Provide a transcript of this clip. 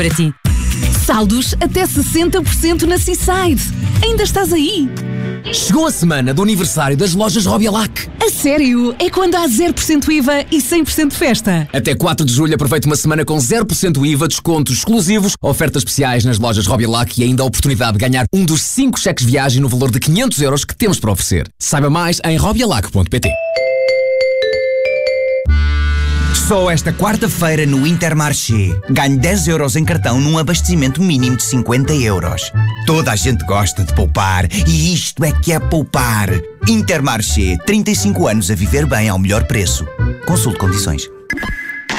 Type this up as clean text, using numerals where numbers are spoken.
para ti. Saldos até 60% na Seaside. Ainda estás aí? Chegou a semana do aniversário das lojas Robialac. A sério? É quando há 0% IVA e 100% festa? Até 4 de julho aproveite uma semana com 0% IVA, descontos exclusivos, ofertas especiais nas lojas Robialac e ainda a oportunidade de ganhar um dos 5 cheques de viagem no valor de 500 € que temos para oferecer. Saiba mais em robialac.pt. Só esta quarta-feira no Intermarché. Ganhe 10 € em cartão num abastecimento mínimo de 50 €. Toda a gente gosta de poupar e isto é que é poupar. Intermarché, 35 anos a viver bem ao melhor preço. Consulte condições.